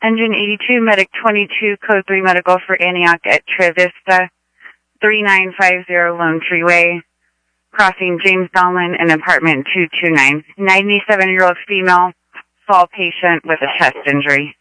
Engine 82, Medic 22, Code 3 Medical for Antioch at Trevista, 3950 Lone Tree Way, crossing James Donlin in apartment 229. 97-year-old female, fall patient with a chest injury.